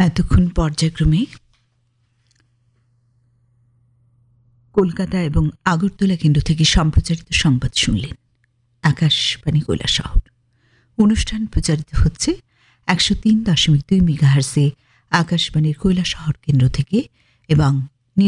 এতক্ষণ পর্যায়ক্রমে কলকাতা এবং আগরতলা কেন্দ্র থেকে সম্প্রচারিত সংবাদ শুনলেন। আকাশবাণী কৈলাসহর। অনুষ্ঠান প্রচারিত হচ্ছে 103.2 মেগাহার্জে আকাশবাণীর কৈলাসহর কেন্দ্র থেকে এবং